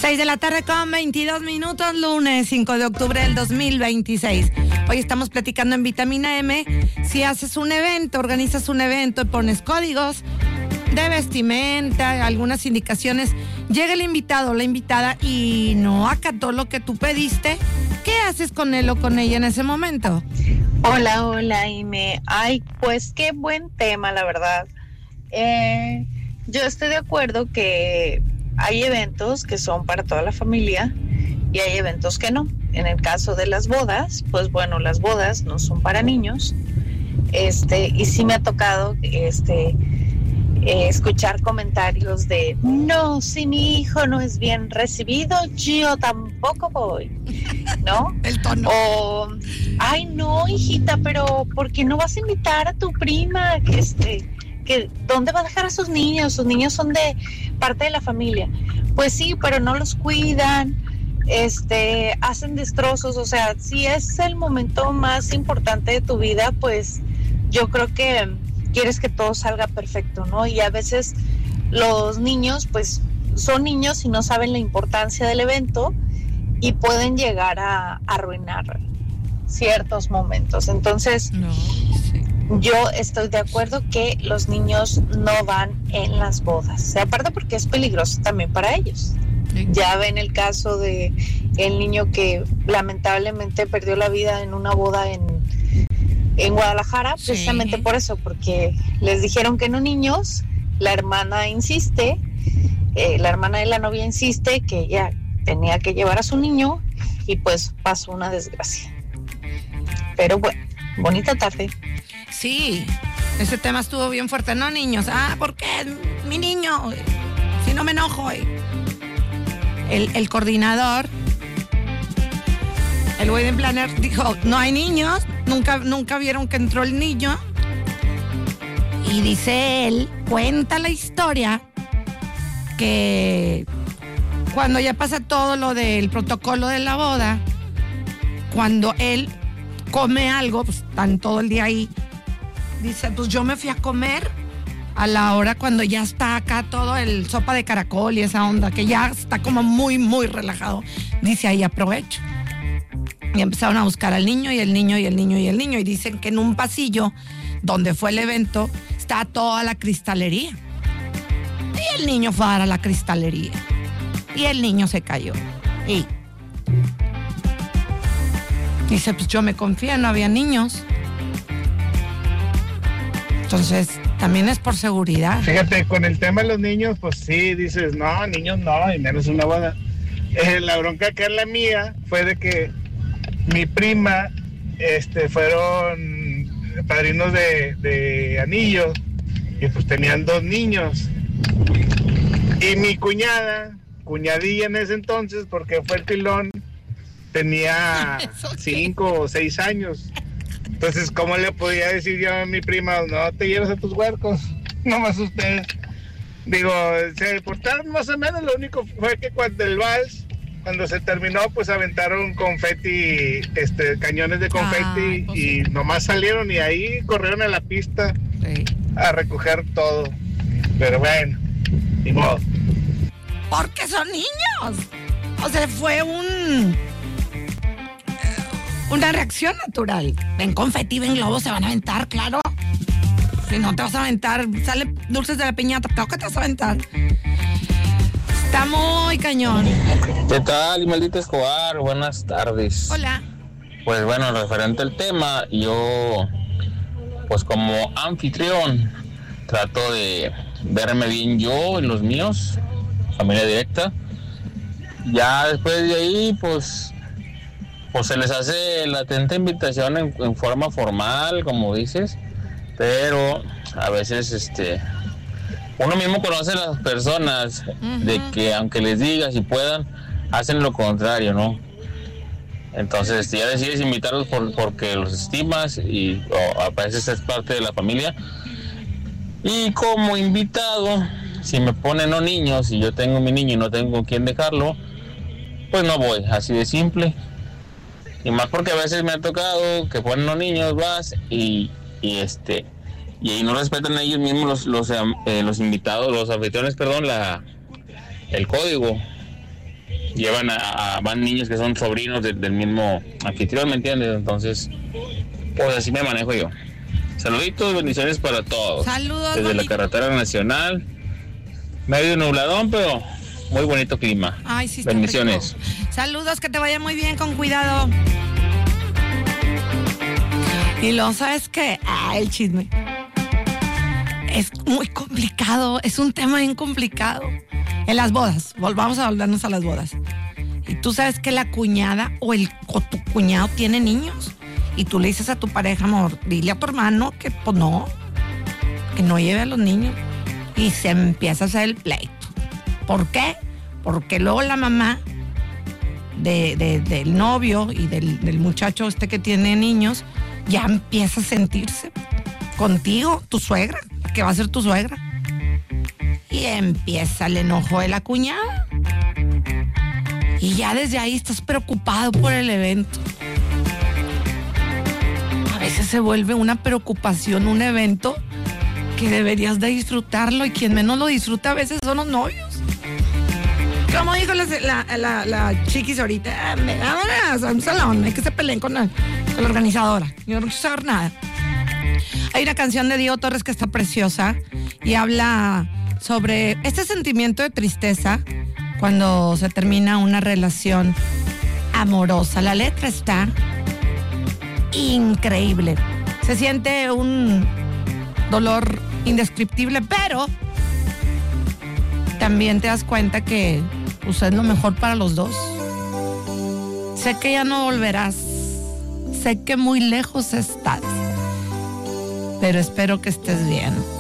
6:22 p.m, lunes 5 de octubre del 2026. Hoy estamos platicando en Vitamina M. Si haces un evento, organizas un evento y pones códigos de vestimenta, algunas indicaciones, llega el invitado o la invitada y no acató lo que tú pediste, ¿qué haces con él o con ella en ese momento? Hola, Ime. Ay, pues qué buen tema, la verdad. Yo estoy de acuerdo que hay eventos que son para toda la familia y hay eventos que no. En el caso de las bodas, pues bueno, las bodas no son para niños. Y sí me ha tocado escuchar comentarios de no, si mi hijo no es bien recibido, yo tampoco voy, ¿no? El tono. O, ay no, hijita, pero ¿por qué no vas a invitar a tu prima? Que ¿dónde va a dejar a sus niños? Sus niños son de parte de la familia. Pues sí, pero no los cuidan, hacen destrozos. O sea, si es el momento más importante de tu vida, pues yo creo que quieres que todo salga perfecto, ¿no? Y a veces los niños, pues, son niños y no saben la importancia del evento y pueden llegar a arruinar ciertos momentos. Entonces, yo estoy de acuerdo que los niños no van en las bodas. O sea, aparte porque es peligroso también para ellos. Sí. Ya ven el caso de el niño que lamentablemente perdió la vida en una boda en Guadalajara, precisamente por eso, porque les dijeron que no niños, la hermana insiste, la hermana de la novia insiste que ella tenía que llevar a su niño y pues pasó una desgracia. Pero bueno, bonita tarde. Sí, ese tema estuvo bien fuerte, ¿no, niños? ¿Por qué? Mi niño, si no me enojo. El coordinador, el wedding planner dijo, no hay niños, nunca vieron que entró el niño. Y dice él, cuenta la historia, que cuando ya pasa todo lo del protocolo de la boda, cuando él come algo, pues están todo el día ahí. Dice, pues yo me fui a comer a la hora cuando ya está acá todo el sopa de caracol y esa onda, que ya está como muy, muy relajado. Dice, ahí aprovecho. Y empezaron a buscar al niño y el niño y el niño y el niño. Y dicen que en un pasillo donde fue el evento está toda la cristalería. Y el niño fue a dar a la cristalería. Y el niño se cayó. Y dice, pues yo me confié, no había niños. Entonces, también es por seguridad. Fíjate, con el tema de los niños, pues sí, dices, no, niños no, y menos una boda. La bronca que es la mía fue de que mi prima, fueron padrinos de anillo, y pues tenían 2 niños. Y mi cuñadilla en ese entonces, porque fue el pilón, tenía 5 o 6 años. Entonces, ¿cómo le podía decir yo a mi prima, no te lleves a tus huercos, nomás ustedes? Digo, se portaron más o menos, lo único fue que cuando el vals, cuando se terminó, pues aventaron confeti, cañones de confeti, pues y sí, nomás salieron y ahí corrieron a la pista a recoger todo. Pero bueno, ni modo. Porque son niños. O sea, fue una reacción natural. Ven confeti, ven globos, se van a aventar, claro. Si no te vas a aventar, sale dulces de la piñata, claro que te vas a aventar. Está muy cañón. ¿Qué tal, maldita Escobar? Buenas tardes. Hola. Pues bueno, referente al tema, yo, pues como anfitrión, trato de verme bien yo y los míos, familia directa. Ya después de ahí, pues se les hace la atenta invitación en forma formal, como dices, pero a veces uno mismo conoce a las personas, de que aunque les digas y puedan, hacen lo contrario, ¿no? Entonces ya decides invitarlos porque los estimas y a veces es parte de la familia. Y como invitado, si me ponen no niños y yo tengo mi niño y no tengo con quién dejarlo, pues no voy, así de simple. Y más porque a veces me ha tocado que ponen los niños, vas y ahí no respetan ellos mismos los invitados, los anfitriones, perdón, el código. llevan van niños que son sobrinos del mismo anfitrión, ¿me entiendes? Entonces, pues así me manejo yo. Saluditos, bendiciones para todos. Saludos. Desde la carretera nacional, medio nubladón, pero muy bonito clima. Ay, sí, está bendiciones. rico. Saludos, que te vaya muy bien, con cuidado. Y luego, ¿sabes qué? El chisme. Es muy complicado, es un tema bien complicado. En las bodas, volvamos a volvernos a las bodas. Y tú sabes que la cuñada o tu cuñado tiene niños. Y tú le dices a tu pareja, amor, dile a tu hermano que pues no, que no lleve a los niños. Y se empieza a hacer el pleito. ¿Por qué? Porque luego la mamá del novio y del muchacho que tiene niños ya empieza a sentirse contigo, tu suegra, que va a ser tu suegra. Y empieza el enojo de la cuñada. Y ya desde ahí estás preocupado por el evento. A veces se vuelve una preocupación, un evento que deberías de disfrutarlo, y quien menos lo disfruta a veces son los novios. Como dijo la chiquis ahorita, vámonos a un salón, hay que se peleen con la organizadora. Yo no quiero saber nada. Hay una canción de Diego Torres que está preciosa y habla sobre este sentimiento de tristeza cuando se termina una relación amorosa. La letra está increíble. Se siente un dolor indescriptible, pero también te das cuenta que pues, es lo mejor para los dos. Sé que ya no volverás, sé que muy lejos estás, pero espero que estés bien.